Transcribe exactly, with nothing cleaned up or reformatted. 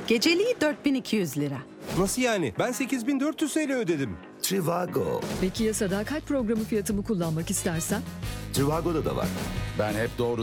Geceliği dört bin iki yüz lira. Nasıl yani? Ben sekiz bin dört yüz T L ödedim. Trivago. Peki ya sadakat programı fiyatımı kullanmak istersen? Trivago'da da var. Ben hep doğru